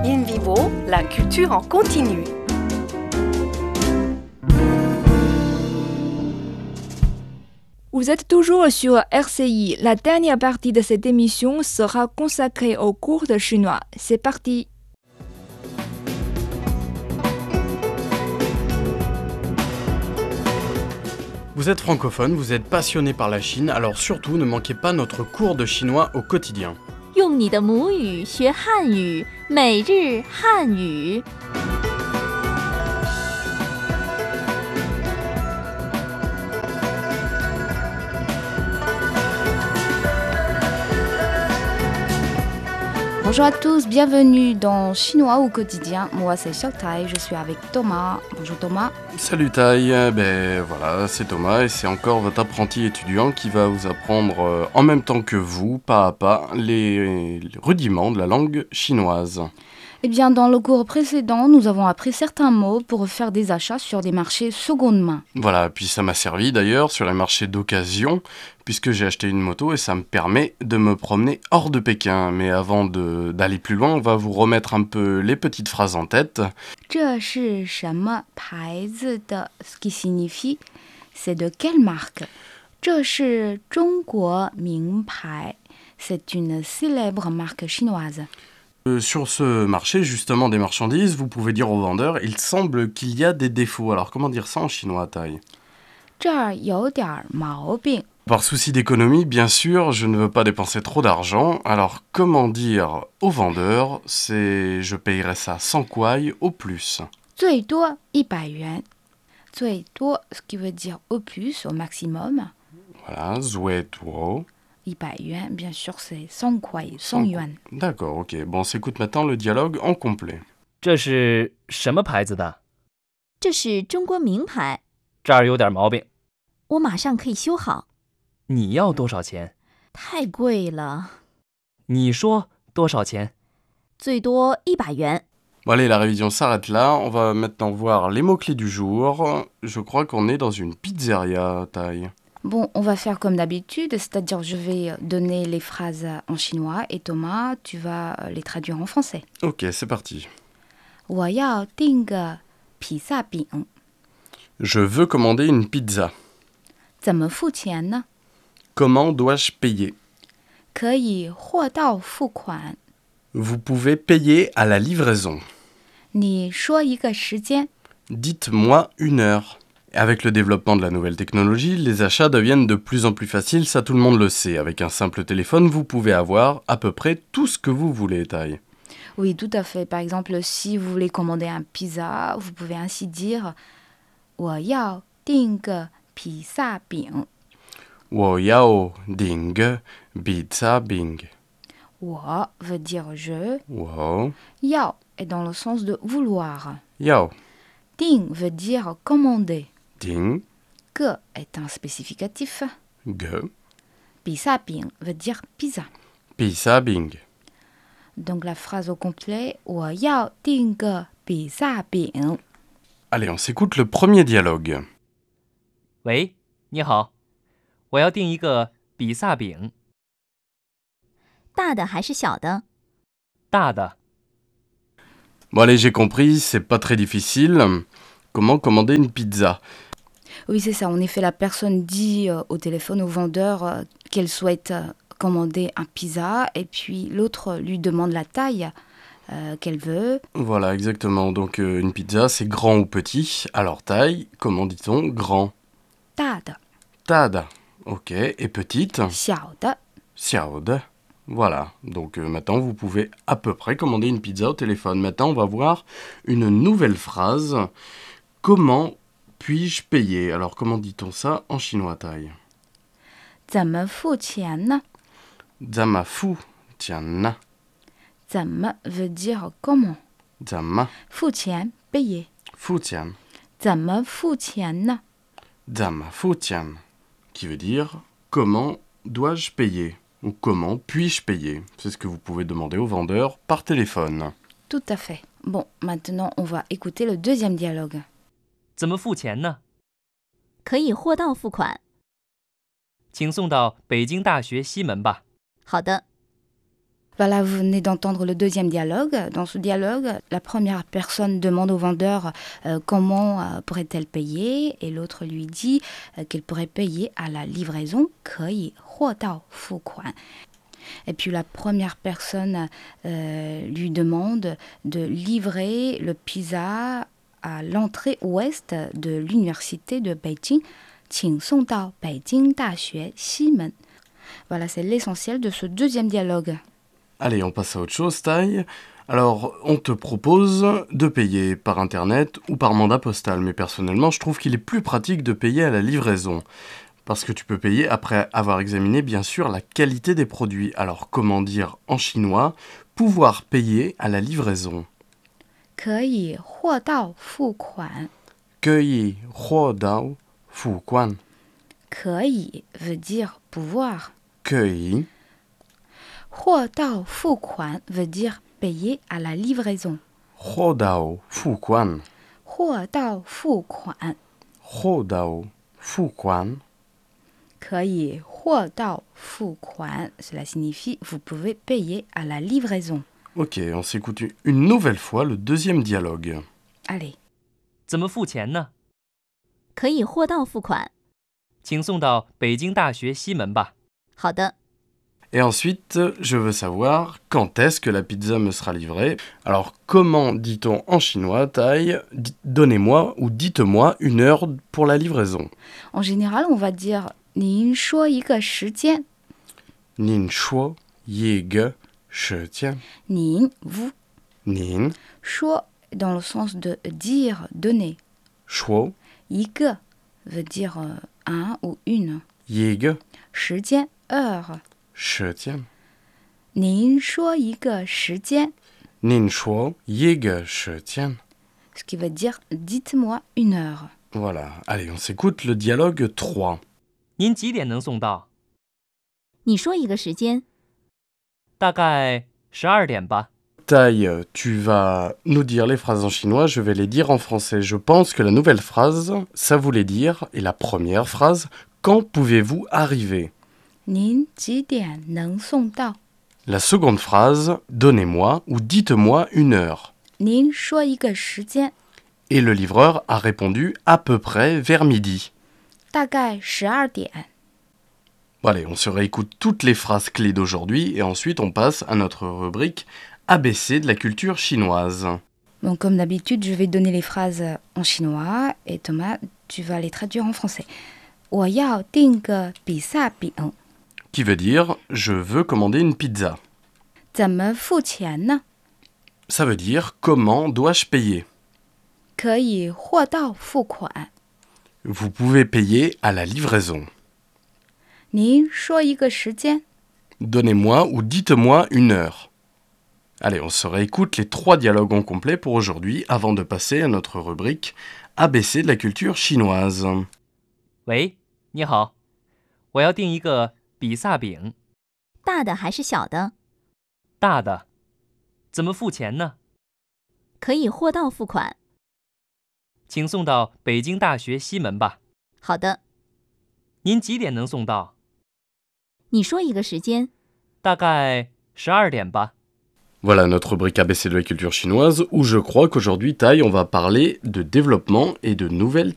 In vivo, la culture en continu. Vous êtes toujours sur RCI. La dernière partie de cette émission sera consacrée au cours de chinois. C'est parti. Vous êtes francophone, vous êtes passionné par la Chine, alors surtout ne manquez pas notre cours de chinois au quotidien. 用你的母语学汉语，每日汉语。 Bonjour à tous, bienvenue dans Chinois au quotidien. Moi c'est Xiaotai, je suis avec Thomas. Bonjour Thomas. Salut Taï, ben voilà, c'est Thomas et c'est encore votre apprenti étudiant qui va vous apprendre en même temps que vous, pas à pas, les rudiments de la langue chinoise. Eh bien, dans le cours précédent, nous avons appris certains mots pour faire des achats sur des marchés seconde main. Voilà, puis ça m'a servi d'ailleurs sur les marchés d'occasion, puisque j'ai acheté une moto et ça me permet de me promener hors de Pékin. Mais avant d'aller plus loin, on va vous remettre un peu les petites phrases en tête. 这是什么牌子的 ce qui signifie c'est de quelle marque. 这是中国名牌 c'est une célèbre marque chinoise. Sur ce marché, justement, des marchandises, vous pouvez dire au vendeur, il semble qu'il y a des défauts. Alors, comment dire ça en chinois, Taï ? 这儿有点毛病. Par souci d'économie, bien sûr, je ne veux pas dépenser trop d'argent. Alors, comment dire au vendeur, c'est je payerai ça 100 kuai au plus. 最多100元. 最多 ce qui veut dire au plus, au maximum. Voilà, zue tuo. 100元, bien sûr, c'est 100 kuai, 100 yuan. D'accord, ok. Bon, on s'écoute maintenant le dialogue en complet. 这是什么牌子的？ 这是中国名牌， 这儿有点毛病。 我马上可以修好。 你要多少钱？ 太贵了， 你说多少钱？ 最多100元。 Bon allez, la révision s'arrête là. On va maintenant voir les mots-clés du jour. Je crois qu'on est dans une pizzeria, Taï. Bon, on va faire comme d'habitude, c'est-à-dire je vais donner les phrases en chinois et Thomas, tu vas les traduire en français. Ok, c'est parti. 我要订个披萨饼， Je veux commander une pizza. 怎么付钱呢？ Comment dois-je payer ? 可以货到付款。 Vous pouvez payer à la livraison. 你说一个时间。 Dites-moi une heure. Avec le développement de la nouvelle technologie, les achats deviennent de plus en plus faciles, ça tout le monde le sait. Avec un simple téléphone, vous pouvez avoir à peu près tout ce que vous voulez, Taï. Oui, tout à fait. Par exemple, si vous voulez commander un pizza, vous pouvez ainsi dire 我要订个披萨饼。 Wo yao ding pizza bing. 我 veut dire je. Wo Yao est dans le sens de vouloir. yao Ding veut dire commander. ding Que est un spécificatif. ge Pizza bing veut dire pizza. pizza bing. Donc la phrase au complet 我要订个披萨饼。 Allez, on s'écoute le premier dialogue. 喂，你好，我要订一个比萨饼， 大的还是小的？ 大的。 Bon allez, j'ai compris, c'est pas très difficile. Comment commander une pizza ? Oui, c'est ça. En effet, la personne dit au téléphone au vendeur qu'elle souhaite commander un pizza et puis l'autre lui demande la taille qu'elle veut. Voilà, exactement. Donc une pizza, c'est grand ou petit. Alors taille, comment dit-on grand ? 大的, Tada. Ok. Et petite ? 小的. Xiaode. Voilà. Donc maintenant, vous pouvez à peu près commander une pizza au téléphone. Maintenant, on va voir une nouvelle phrase. Comment puis-je payer ? Alors, comment dit-on ça en chinois, Taï ? 怎么付钱呢? Zama fu tian. 怎么 veut dire comment. Zama 付钱 payer. fu tian. 怎么付钱呢? Zama fu tian. Qui veut dire comment dois-je payer ? Ou comment puis-je payer ? C'est ce que vous pouvez demander au vendeur par téléphone. Tout à fait. Bon, maintenant, on va écouter le deuxième dialogue. 怎么付钱呢？ 可以货到付款。 请送到北京大学西门吧。 好的。 Voilà, vous venez d'entendre le deuxième dialogue. Dans ce dialogue, la première personne demande au vendeur comment pourrait-elle payer et l'autre lui dit qu'elle pourrait payer à la livraison, 可以货到付款. Et puis la première personne lui demande de livrer le pizza à l'entrée ouest de l'université de Beijing, 请送到北京大学西门. Voilà, c'est l'essentiel de ce deuxième dialogue. Allez, on passe à autre chose, Tai. Alors, on te propose de payer par Internet ou par mandat postal, mais personnellement, je trouve qu'il est plus pratique de payer à la livraison. Parce que tu peux payer après avoir examiné, bien sûr, la qualité des produits. Alors, comment dire en chinois pouvoir payer à la livraison? 可以货到付款. 可以货到付款. 可以 veut dire pouvoir. 可以货到付款 veut dire payer à la livraison. 货到付款. 货到付款. 货到付款. 可以货到付款. Cela signifie vous pouvez payer à la livraison. Ok, on s'écoute une nouvelle fois le deuxième dialogue. Allez. 怎么付钱呢？ 可以货到付款。 请送到北京大学西门吧。 好的， Et ensuite, je veux savoir quand est-ce que la pizza me sera livrée. Alors, comment dit-on en chinois, Tai? Donnez-moi ou dites-moi une heure pour la livraison. En général, on va dire 您说一个时间. Nin shuo ye ge shi tian. 您 vous. Nin 说 dans le sens de dire, donner. shuo 一个 veut dire un ou une. ye ge 时间 heure. shi tian. 您说一个时间 Nin shuo ye ge shi tian. ce qui veut dire dites-moi une heure. Voilà. Allez, on s'écoute le dialogue 3. 您几点能送到？ 你说一个时间。 大概12点吧。 Tai, tu vas nous dire les phrases en chinois, je vais les dire en français. Je pense que la nouvelle phrase, ça voulait dire, et la première phrase, quand pouvez-vous arriver? 您几点能送到 La seconde phrase, donnez-moi ou dites-moi une heure. 您说一个时间 Et le livreur a répondu à peu près vers midi. 大概12点. Allez, on se réécoute toutes les phrases clés d'aujourd'hui et ensuite on passe à notre rubrique ABC de la culture chinoise. Bon, comme d'habitude, je vais donner les phrases en chinois et Thomas, tu vas les traduire en français. 我要订个比萨饼 Qui veut dire je veux commander une pizza. 怎么付钱呢 Ça veut dire comment dois-je payer? 可以货到付款 Vous pouvez payer à la livraison. 您说一个时间 Donnez-moi ou dites-moi une heure. Allez, on se réécoute les 3 dialogues en complet pour aujourd'hui avant de passer à notre rubrique ABC de la culture chinoise. 喂，你好，我要订一个比萨饼， 大的还是小的？ 大的。怎么付钱呢？ 可以货到付款。 请送到北京大学西门吧。 好的， 您几点能送到？ 你说一个时间。 大概12点吧。 Voilà notre rubrique ABC de la culture chinoise où je crois qu'aujourd'hui, Tai, on va parler de développement et de nouvelles